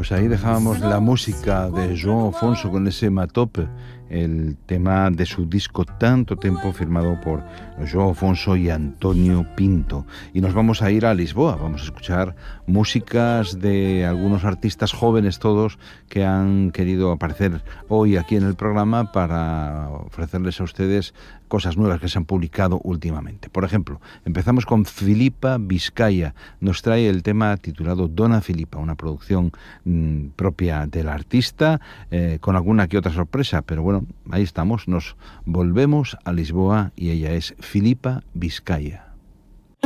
Pues ahí dejábamos la música de João Afonso con ese Matope, el tema de su disco Tanto Tempo, firmado por João Afonso y Antonio Pinto. Y nos vamos a ir a Lisboa, vamos a escuchar músicas de algunos artistas jóvenes todos que han querido aparecer hoy aquí en el programa para ofrecerles a ustedes cosas nuevas que se han publicado últimamente. Por ejemplo, empezamos con Filipa Vizcaya, nos trae el tema titulado Dona Filipa, una producción propia del artista, con alguna que otra sorpresa, pero bueno, ahí estamos, nos volvemos a Lisboa y ella es Filipa Vizcaya.